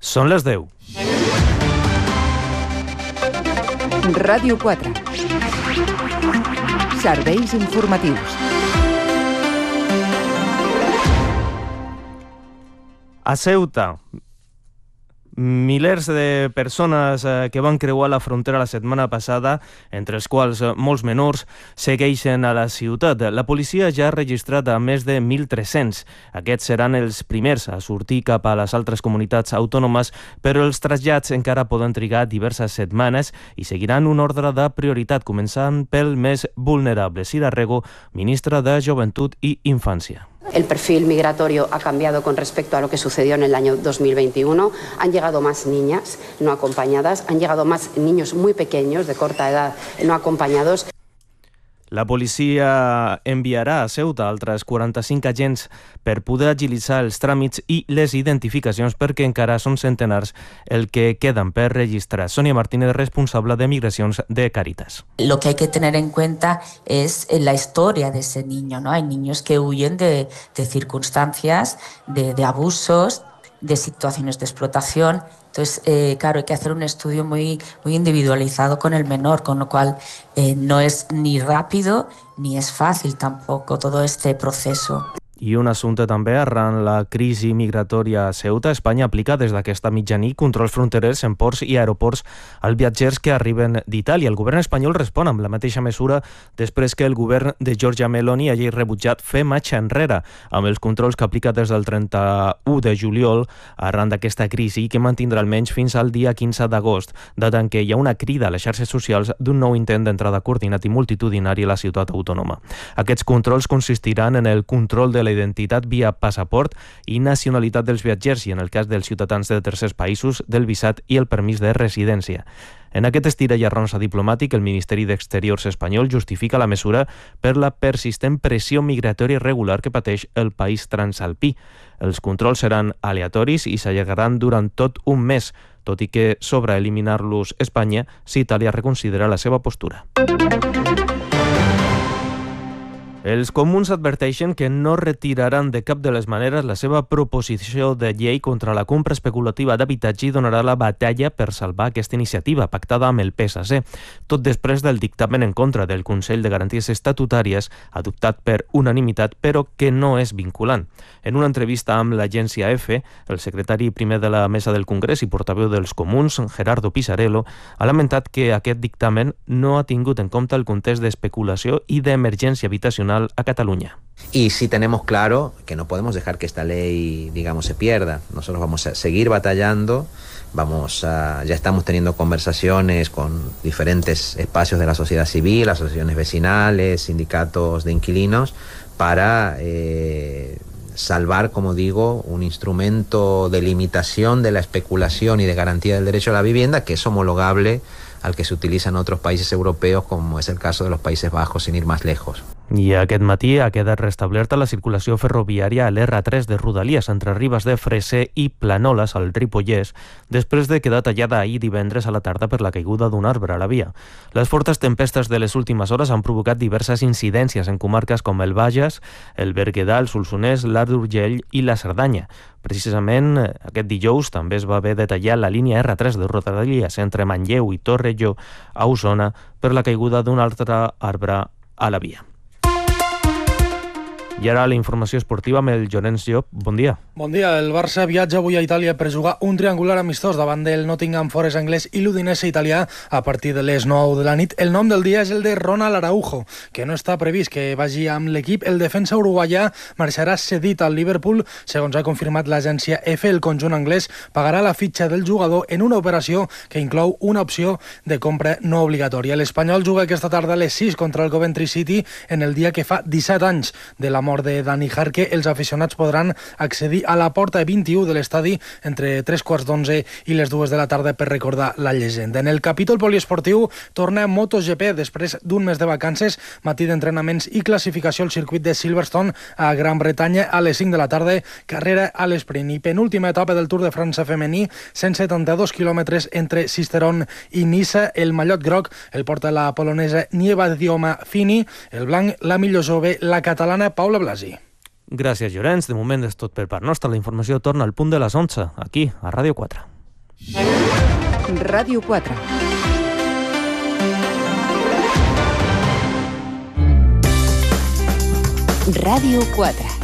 Són les 10. Ràdio 4. Serveis informatius. A Ceuta, milers de persones que van creuar la frontera la setmana passada, entre els quals molts menors, segueixen a la ciutat. La policia ja ha registrat a més de 1.300. Aquests seran els primers a sortir cap a les altres comunitats autònomes, però els trasllats encara poden trigar diverses setmanes i seguiran un ordre de prioritat, començant pel més vulnerable. Sira Rego, ministra de Joventut i Infància. El perfil migratorio ha cambiado con respecto a lo que sucedió en el año 2021. Han llegado más niñas no acompañadas, han llegado más niños muy pequeños, de corta edad, no acompañados. La policia enviarà a Ceuta altres 45 agents per poder agilitzar els tràmits i les identificacions, perquè encara són centenars el que queden per registrar. Sonia Martínez, responsable de Migracions de Càritas. Lo que hay que tener en cuenta es la historia de ese niño, ¿no? Hay niños que huyen de circunstancias, de abusos, de situaciones de explotación. Entonces, claro, hay que hacer un estudio muy individualizado con el menor, con lo cual no es ni rápido ni es fácil tampoco todo este proceso. I un assumpte també, arran la crisi migratòria a Ceuta, Espanya aplica des d'aquesta mitjanit controls fronterers en ports i aeroports als viatgers que arriben d'Itàlia. El govern espanyol respon amb la mateixa mesura després que el govern de Giorgia Meloni hagi rebutjat fer marxa enrere amb els controls que aplica des del 31 de juliol arran d'aquesta crisi, que mantindrà almenys fins al dia 15 d'agost, data en què hi ha una crida a les xarxes socials d'un nou intent d'entrada coordinat i multitudinari a la ciutat autònoma. Aquests controls consistiran en el control de la identitat via passaport i nacionalitat dels viatgers i, en el cas dels ciutadans de tercers països, del visat i el permís de residència. En aquest estira i arronsa diplomàtic, el Ministeri d'Exteriors espanyol justifica la mesura per la persistent pressió migratòria irregular que pateix el país transalpí. Els controls seran aleatoris i s'allargaran durant tot un mes, tot i que sobra eliminar-los Espanya si Itàlia reconsidera la seva postura. Els comuns adverteixen que no retiraran de cap de les maneres la seva proposició de llei contra la compra especulativa d'habitatge i donarà la batalla per salvar aquesta iniciativa pactada amb el PSC, tot després del dictamen en contra del Consell de Garanties Estatutàries adoptat per unanimitat però que no és vinculant. En una entrevista amb l'agència EFE, el secretari primer de la Mesa del Congrés i portaveu dels comuns, Gerardo Pisarello, ha lamentat que aquest dictamen no ha tingut en compte el context d'especulació i d'emergència habitacional a Cataluña. Y sí tenemos claro que no podemos dejar que esta ley, digamos, se pierda. Nosotros vamos a seguir batallando, ya estamos teniendo conversaciones con diferentes espacios de la sociedad civil, asociaciones vecinales, sindicatos de inquilinos, para salvar, como digo, un instrumento de limitación de la especulación y de garantía del derecho a la vivienda que es homologable al que se utiliza en otros países europeos, como es el caso de los Países Bajos, sin ir más lejos. I aquest matí ha quedat restablerta la circulació ferroviària a l'R3 de Rodalies entre Ribes de Freser i Planoles, al Ripollès, després de quedar tallada ahir divendres a la tarda per la caiguda d'un arbre a la via. Les fortes tempestes de les últimes hores han provocat diverses incidències en comarques com el Bages, el Berguedà, el Solsonès, l'Arc d'Urgell i la Cerdanya. Precisament aquest dijous també es va haver de tallar la línia R3 de Rodalies entre Manlleu i Torelló a Osona per la caiguda d'un altre arbre a la via. I ara la informació esportiva amb el Llorenç Llop. Bon dia. Bon dia. El Barça viatja avui a Itàlia per jugar un triangular amistós davant del Nottingham Forest anglès i l'Udinese italià a partir de les 9 de la nit. El nom del dia és el de Ronald Araujo, que no està previst que vagi amb l'equip. El defensa uruguaià marxarà cedit al Liverpool. Segons ha confirmat l'agència EFE, el conjunt anglès pagarà la fitxa del jugador en una operació que inclou una opció de compra no obligatòria. L'Espanyol juga aquesta tarda a les 6 contra el Coventry City en el dia que fa 17 anys de la mort de Dani Jarque. Els aficionats podran accedir a la porta 21 de l'estadi entre 3:15 i les 2 de la tarda per recordar la llegenda. En el capítol poliesportiu torna MotoGP després d'un mes de vacances, matí d'entrenaments i classificació al circuit de Silverstone a Gran Bretanya a les 5 de la tarda, carrera a l'esprint i penúltima etapa del Tour de França femení, 172 quilòmetres entre Sisteron i Niça. El mallot groc el porta la polonesa Nieva Dioma Fini, el blanc la millor jove, la catalana Paula Blasi. Gràcies, Llorenç. De moment és tot per part nostra. La informació torna al punt de les 11, aquí, a Ràdio 4. Ràdio 4. Ràdio 4.